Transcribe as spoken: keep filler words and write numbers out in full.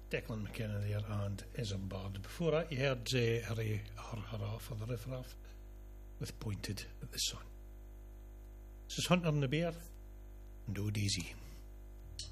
Declan McKenna there and Isambard. Before that, you heard uh, Hurry Har Hurrah for the Riffraff with Pointed at the Sun. This is Hunter and the Bear and O D Z.